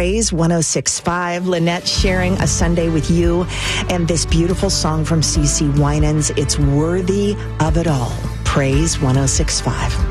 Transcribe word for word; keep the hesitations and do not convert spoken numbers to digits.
Praise one oh six point five. Lynette sharing a Sunday with you and this beautiful song from CeCe Winans. It's Worthy of It All. Praise one oh six point five.